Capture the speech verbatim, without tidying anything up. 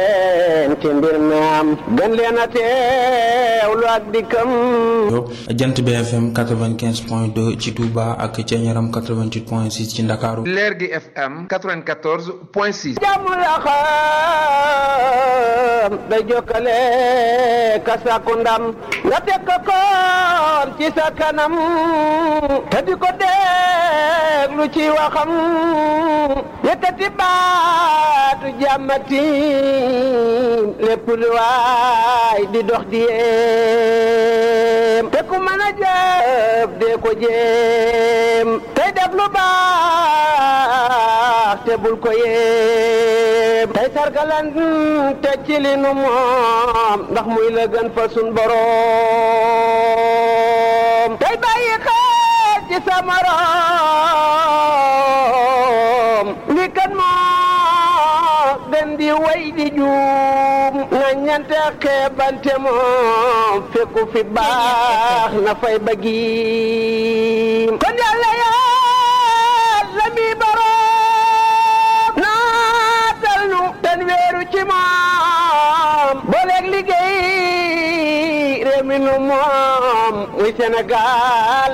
ci mbir mi am gën leen a teewlu ak dikkam. Jant B F M quatre-vingt-quinze point deux ci Touba ak Thiéniaram quatre-vingt-huit point six ci Ndakaaru. Leer gi F M quatre-vingt-quatorze point six. jàmm la xam day jokkale ka sàkku ndam nga teg ko koon ci sa kanam te di ko déglu ci waxam yëkkati baatu jàmmati lépp lu waay di dox di yéem te ku mën a jëf dee ko jéem tey def lu baax te bul ko yéem tey sargalan te ci li nu moom ndax muy la gën fa sun boroom tey bàyyi xel ci sa morom li kan moo gën di way di juum nga ñante xeebante moom fekku fi baax na fay bëggiim kon yàlla yàlla mi boroom naatal nu ten weeru ci moom booleeg liggéey réew mi nu moom muy Sénégal